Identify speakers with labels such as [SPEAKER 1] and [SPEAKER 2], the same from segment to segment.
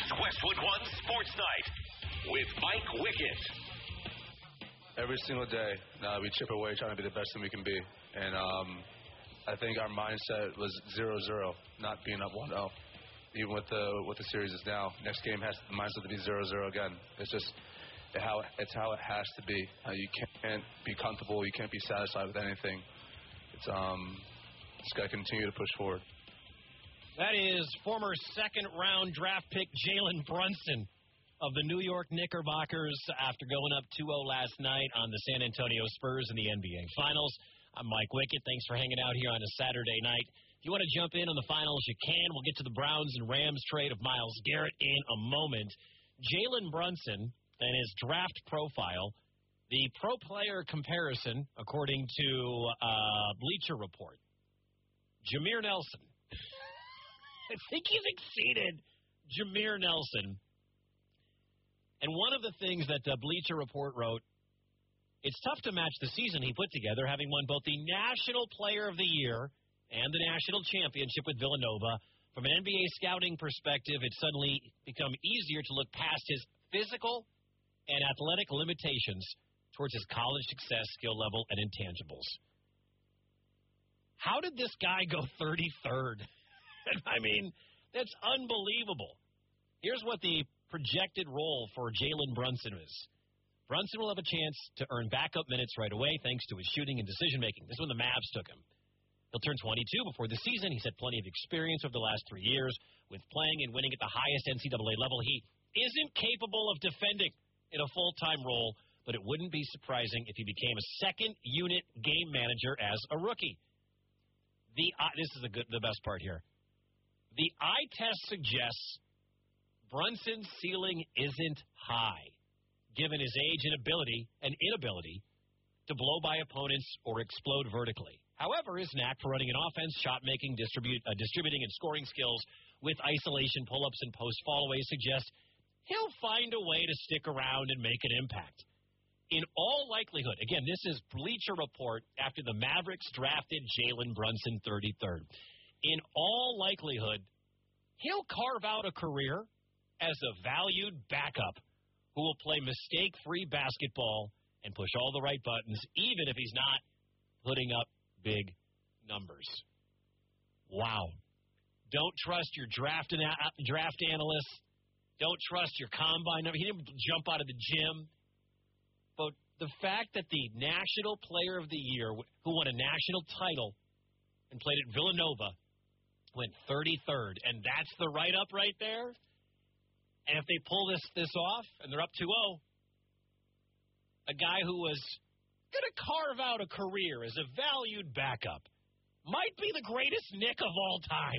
[SPEAKER 1] It's Westwood One Sports Night with Mike Wickett.
[SPEAKER 2] Every single day, we chip away trying to be the best that we can be. And I think our mindset was 0-0, not being up 1-0. Even with the series is now. Next game has the mindset to be 0-0 again. It's just how it has to be. You can't be comfortable. You can't be satisfied with anything. It's just got to continue to push forward.
[SPEAKER 3] That is former second-round draft pick Jalen Brunson of the New York Knickerbockers after going up 2-0 last night on the San Antonio Spurs in the NBA Finals. I'm Mike Wickett. Thanks for hanging out here on a Saturday night. If you want to jump in on the finals, you can. We'll get to the Browns and Rams trade of Myles Garrett in a moment. Jalen Brunson and his draft profile, the pro player comparison, according to Bleacher Report, Jameer Nelson. I think he's exceeded Jameer Nelson. And one of the things that Bleacher Report wrote, it's tough to match the season he put together, having won both the National Player of the Year and the National Championship with Villanova. From an NBA scouting perspective, it's suddenly become easier to look past his physical and athletic limitations towards his college success, skill level, and intangibles. How did this guy go 33rd? I mean, that's unbelievable. Here's what the projected role for Jalen Brunson is. Brunson will have a chance to earn backup minutes right away thanks to his shooting and decision-making. This is when the Mavs took him. He'll turn 22 before the season. He's had plenty of experience over the last 3 years with playing and winning at the highest NCAA level. He isn't capable of defending in a full-time role, but it wouldn't be surprising if he became a second-unit game manager as a rookie. This is the best part here. The eye test suggests Brunson's ceiling isn't high, given his age and inability to blow by opponents or explode vertically. However, his knack for running an offense, shot-making, distributing, and scoring skills with isolation pull-ups and post fallaways suggest he'll find a way to stick around and make an impact. In all likelihood, again, this is Bleacher Report after the Mavericks drafted Jalen Brunson 33rd. In all likelihood, he'll carve out a career as a valued backup who will play mistake-free basketball and push all the right buttons, even if he's not putting up big numbers. Wow. Don't trust your draft analysts. Don't trust your combine. He didn't jump out of the gym. But the fact that the National Player of the Year, who won a national title and played at Villanova, went 33rd, and that's the write-up right there? And if they pull this off, and they're up 2-0, a guy who was going to carve out a career as a valued backup might be the greatest Knick of all time.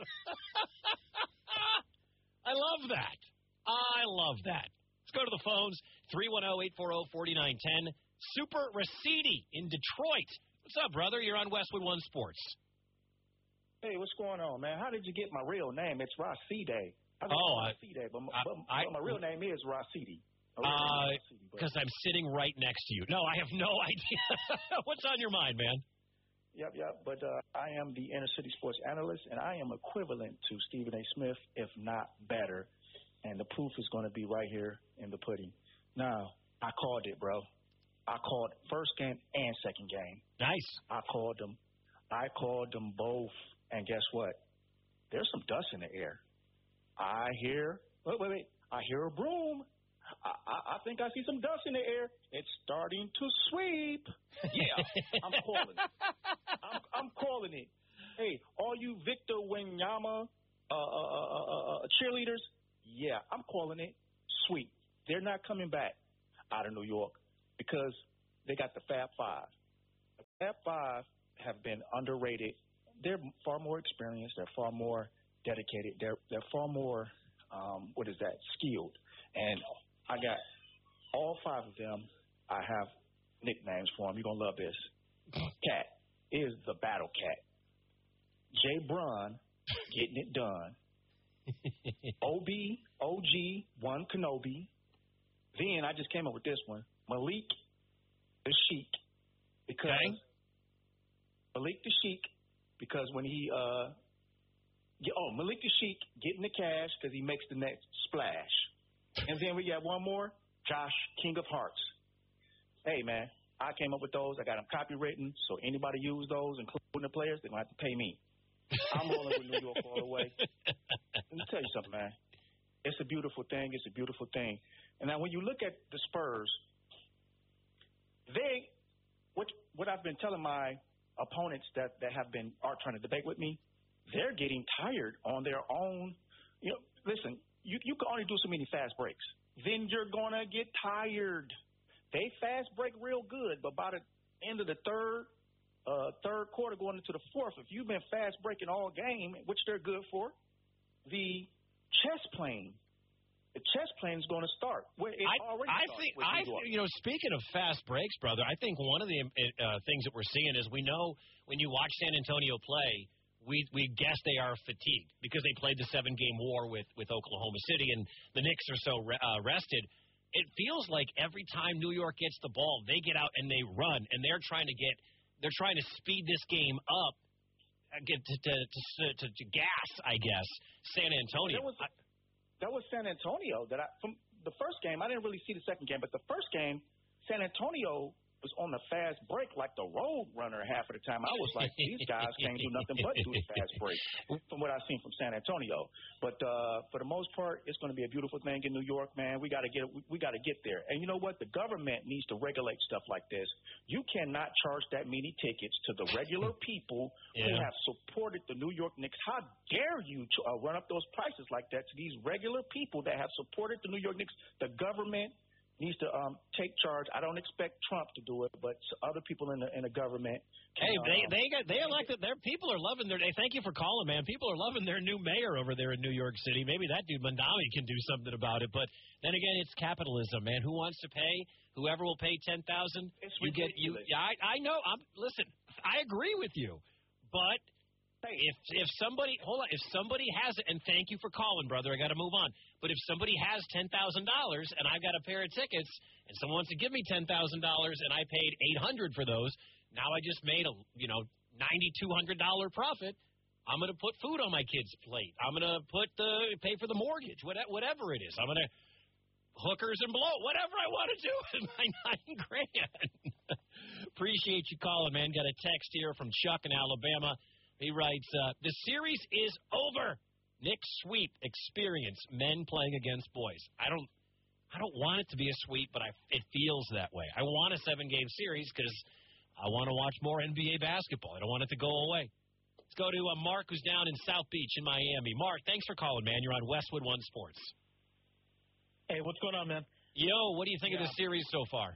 [SPEAKER 3] I love that. Let's go to the phones. 310-840-4910. Super Raciti in Detroit. What's up, brother? You're on Westwood One Sports.
[SPEAKER 4] Hey, what's going on, man? How did you get my real name? It's Raciti. But my real name is Raciti.
[SPEAKER 3] Because I'm sitting right next to you. No, I have no idea. What's on your mind, man?
[SPEAKER 4] Yep. But I am the inner city sports analyst, and I am equivalent to Stephen A. Smith, if not better. And the proof is going to be right here in the pudding. Now, I called it, bro. I called first game and second game.
[SPEAKER 3] Nice.
[SPEAKER 4] I called them both. And guess what? There's some dust in the air. I hear a broom. I think I see some dust in the air. It's starting to sweep. Yeah, I'm calling it. I'm calling it. Hey, all you Victor Wembanyama cheerleaders, yeah, I'm calling it sweep. They're not coming back out of New York because they got the Fab Five. The Fab Five have been underrated. They're far more experienced. They're far more dedicated. They're far more, skilled. And I got all five of them. I have nicknames for them. You're going to love this. Cat is the Battle Cat. Jay Brun, getting it done. OG, one Kenobi. Then I just came up with this one. Malik the Sheik. Because when he Malik Sheik getting the cash because he makes the next splash. And then we got one more, Josh, King of Hearts. Hey, man, I came up with those. I got them copywritten, so anybody use those, including the players, they're going to have to pay me. I'm rolling with New York all the way. Let me tell you something, man. It's a beautiful thing. It's a beautiful thing. And now when you look at the Spurs, what I've been telling my opponents that are trying to debate with me, they're getting tired on their own. Listen, you can only do so many fast breaks. Then you're going to get tired. They fast break real good, but by the end of the third quarter going into the fourth, if you've been fast breaking all game, which they're good for, the chess playing is going to start.
[SPEAKER 3] Speaking of fast breaks, brother, I think one of the things that we're seeing is we know when you watch San Antonio play, we guess they are fatigued because they played the 7-game war with Oklahoma City, and the Knicks are so rested. It feels like every time New York gets the ball, they get out and they run, and they're trying to speed this game up, get to gas, I guess, San Antonio.
[SPEAKER 4] That was San Antonio. From the first game, I didn't really see the second game, but the first game, San Antonio was on the fast break like the road runner half of the time. I was like, these guys can't do nothing but do the fast break from what I've seen from San Antonio. But for the most part, it's going to be a beautiful thing in New York, man. We got to get there. And you know what? The government needs to regulate stuff like this. You cannot charge that many tickets to the regular people who have supported the New York Knicks. How dare you run up those prices like that to these regular people that have supported the New York Knicks? The government needs to take charge. I don't expect Trump to do it, but other people in the government.
[SPEAKER 3] They elected. Their people are loving their. Thank you for calling, man. People are loving their new mayor over there in New York City. Maybe that dude Mandami can do something about it. But then again, it's capitalism, man. Who wants to pay? Whoever will pay $10,000. You get you. Yeah, I know. Listen, I agree with you, but. If somebody has it, and thank you for calling, brother, I got to move on. But if somebody has $10,000 and I've got a pair of tickets, and someone wants to give me $10,000 and I paid $800 for those, now I just made a $9,200 profit. I'm going to put food on my kid's plate. I'm going to pay for the mortgage, whatever it is. I'm going to hookers and blow, whatever I want to do with my $9,000. Appreciate you calling, man. Got a text here from Chuck in Alabama. He writes, the series is over. Knicks sweep experience, men playing against boys. I don't want it to be a sweep, but it feels that way. I want a 7-game series because I want to watch more NBA basketball. I don't want it to go away. Let's go to Mark, who's down in South Beach in Miami. Mark, thanks for calling, man. You're on Westwood One Sports.
[SPEAKER 5] Hey, what's going on, man?
[SPEAKER 3] Yo, what do you think of the series so far?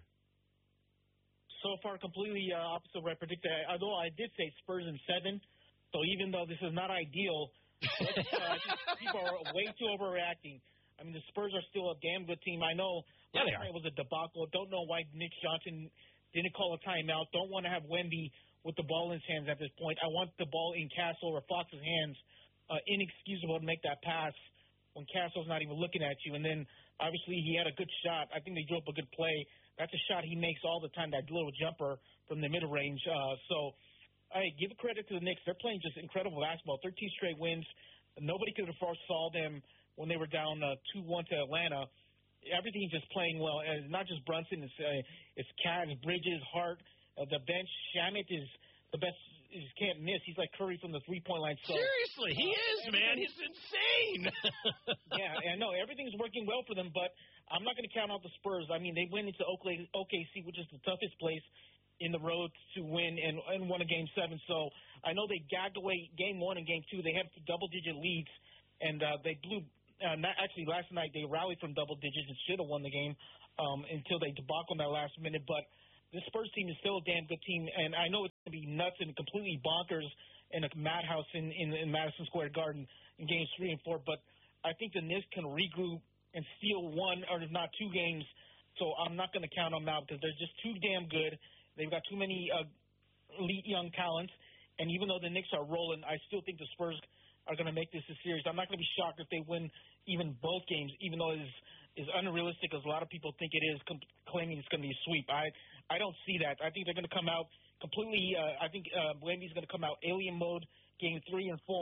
[SPEAKER 5] So far, completely opposite of what I predicted. Although I did say Spurs in 7. So even though this is not ideal, I think people are way too overreacting. I mean, the Spurs are still a damn good team. I know last night was a debacle. Don't know why Nick Johnson didn't call a timeout. Don't want to have Wemby with the ball in his hands at this point. I want the ball in Castle or Fox's hands. Inexcusable to make that pass when Castle's not even looking at you. And then, obviously, he had a good shot. I think they drew up a good play. That's a shot he makes all the time, that little jumper from the mid-range. So I give credit to the Knicks. They're playing just incredible basketball. 13 straight wins. Nobody could have foresaw them when they were down 2-1 to Atlanta. Everything's just playing well. And not just Brunson. It's Cat, Bridges, Hart. The bench, Shamet is the best. He can't miss. He's like Curry from the three-point line. So,
[SPEAKER 3] seriously, he is, man. He's insane.
[SPEAKER 5] Yeah, I know. Everything's working well for them, but I'm not going to count out the Spurs. I mean, they went into OKC, which is the toughest place in the road to win and won a Game 7. So I know they gagged away Game 1 and Game 2. They had double-digit leads, and they blew actually, last night they rallied from double digits and should have won the game until they debacled in that last minute. But this Spurs team is still a damn good team, and I know it's going to be nuts and completely bonkers in a madhouse in Madison Square Garden in Games 3 and 4. But I think the Knicks can regroup and steal one or if not 2 games. So I'm not going to count them out because they're just too damn good. They've got too many elite young talents, and even though the Knicks are rolling, I still think the Spurs are going to make this a series. I'm not going to be shocked if they win even both games, even though it is unrealistic as a lot of people think it is, claiming it's going to be a sweep. I don't see that. I think they're going to come out completely I think Wemby's going to come out alien mode Game 3 and 4,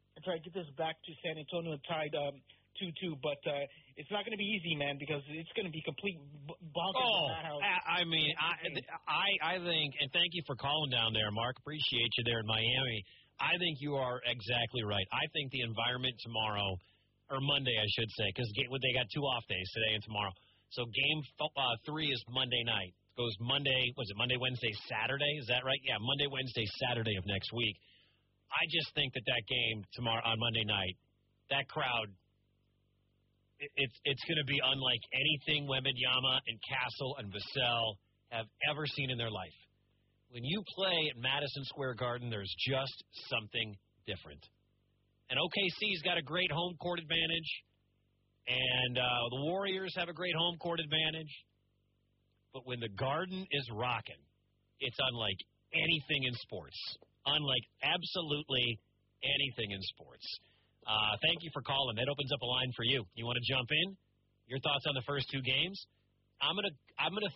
[SPEAKER 5] and try to get this back to San Antonio tied 2-2. But it's not going to be easy, man, because it's going to be complete bonkers in that house.
[SPEAKER 3] I mean, I think, and thank you for calling down there, Mark. Appreciate you there in Miami. I think you are exactly right. I think the environment tomorrow, or Monday, I should say, because they got 2 off days, today and tomorrow. So game 3 is Monday night. It goes Monday, was it Monday, Wednesday, Saturday? Is that right? Yeah, Monday, Wednesday, Saturday of next week. I just think that game tomorrow on Monday night, that crowd, it's going to be unlike anything Wembanyama and Castle and Vassell have ever seen in their life. When you play at Madison Square Garden, there's just something different. And OKC's got a great home court advantage, and the Warriors have a great home court advantage. But when the Garden is rocking, it's unlike anything in sports. Unlike absolutely anything in sports. Thank you for calling. That opens up a line for you. You want to jump in? Your thoughts on the first 2 games? I'm gonna.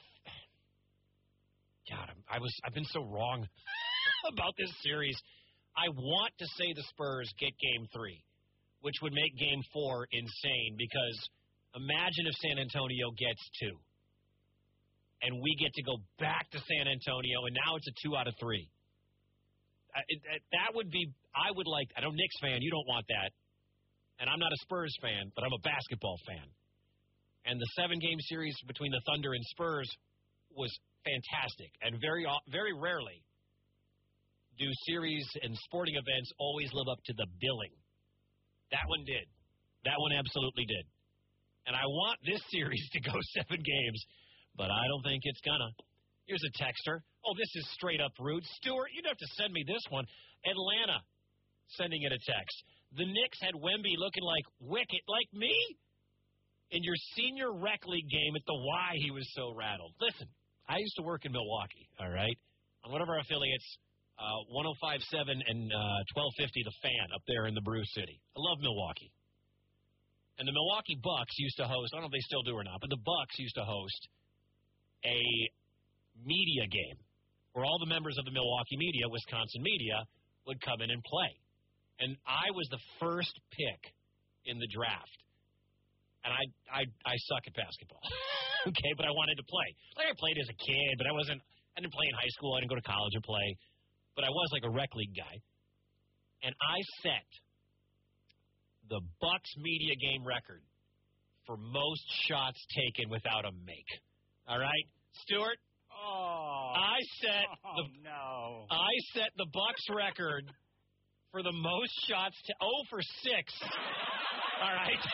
[SPEAKER 3] God, I've been so wrong about this series. I want to say the Spurs get game 3, which would make game 4 insane, because imagine if San Antonio gets 2 and we get to go back to San Antonio, and now it's a 2 out of 3. That would be, I would like, I know Knicks fan, you don't want that. And I'm not a Spurs fan, but I'm a basketball fan. And the 7-game series between the Thunder and Spurs was fantastic. And very rarely do series and sporting events always live up to the billing. That one did. That one absolutely did. And I want this series to go 7 games, but I don't think it's gonna. Here's a texter. Oh, this is straight up rude. Stuart, you'd have to send me this one. Atlanta sending it a text. The Knicks had Wemby looking like Wicket, like me? In your senior rec league game at the Y, he was so rattled. Listen, I used to work in Milwaukee, all right? On one of our affiliates, 105.7 and 1250 The Fan up there in the Brew City. I love Milwaukee. And the Milwaukee Bucks used to host, I don't know if they still do or not, but the Bucks used to host a media game where all the members of the Milwaukee media, Wisconsin media, would come in and play. And I was the first pick in the draft. And I suck at basketball. Okay, but I wanted to play. Like, I played as a kid, but I didn't play in high school. I didn't go to college and play. But I was like a rec league guy. And I set the Bucks media game record for most shots taken without a make. All right? Stuart?
[SPEAKER 6] Oh.
[SPEAKER 3] I set the Bucks record for the most shots to 0 for 6. All right?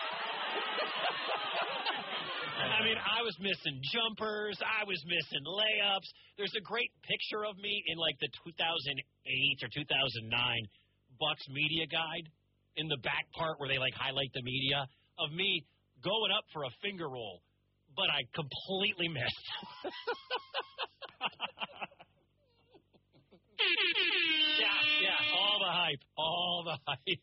[SPEAKER 3] I mean, I was missing jumpers. I was missing layups. There's a great picture of me in, like, the 2008 or 2009 Bucks media guide in the back part where they, like, highlight the media of me going up for a finger roll, but I completely missed. Yeah, all the hype.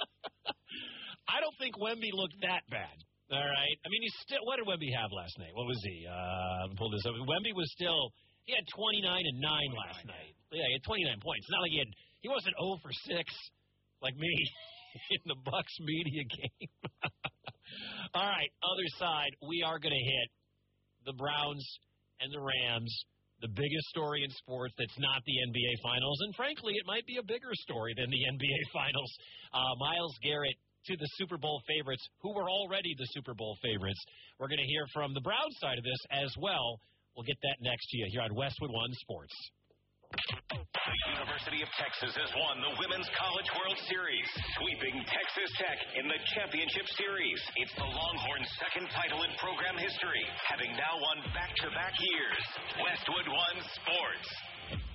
[SPEAKER 3] I don't think Wemby looked that bad. All right. I mean, what did Wemby have last night? What was he? Pull this up. Wemby was he had 29 and 9 last night. Yeah, he had 29 points. It's not like he wasn't 0 for 6 like me in the Bucks media game. All right, other side, we are going to hit the Browns and the Rams, the biggest story in sports that's not the NBA Finals. And frankly, it might be a bigger story than the NBA Finals. Myles Garrett to the Super Bowl favorites, who were already the Super Bowl favorites. We're going to hear from the Browns side of this as well. We'll get that next to you here on Westwood One Sports.
[SPEAKER 1] The University of Texas has won the Women's College World Series, sweeping Texas Tech in the Championship Series. It's the Longhorns' second title in program history, having now won back-to-back years. Westwood One Sports.